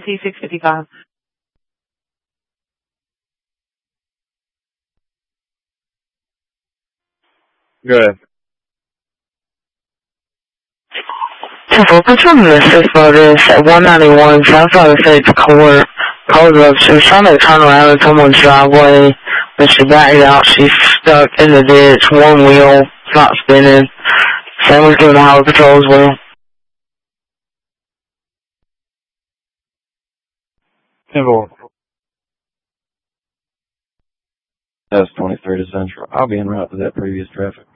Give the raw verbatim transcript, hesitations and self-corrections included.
T six fifty-five. Good. Temple, confirm the assist notice at one ninety-one Southside Estates Court. Calls up. She was trying to turn around in someone's driveway. When she backed out, she's stuck in the ditch. One wheel. It's not spinning. Same was doing the highway patrol as well. Temple. That's twenty-third Central. I'll be en route to that previous traffic.